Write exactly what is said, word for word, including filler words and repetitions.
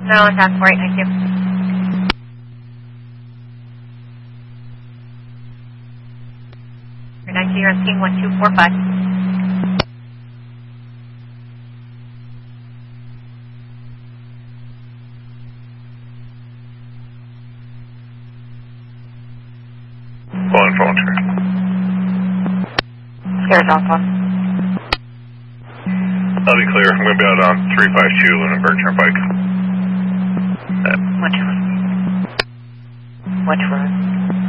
No, it's on for it, thank you. nine zero King one two four five. One phone tree. Scares off one. I'll be clear. I'm going to be out on three five two Lunenburg Turnpike. Which one? Which one?